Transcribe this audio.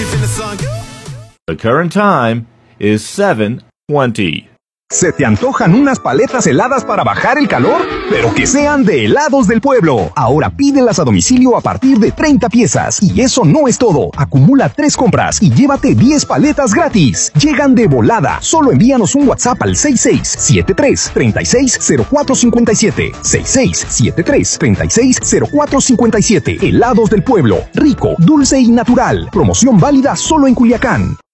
The current time is 7:20. ¿Se te antojan unas paletas heladas para bajar el calor? Pero que sean de Helados del Pueblo. Ahora pídelas a domicilio a partir de 30 piezas. Y eso no es todo. Acumula 3 compras y llévate 10 paletas gratis. Llegan de volada. Solo envíanos un WhatsApp al 6673-360457. 6673-360457. Helados del Pueblo. Rico, dulce y natural. Promoción válida solo en Culiacán.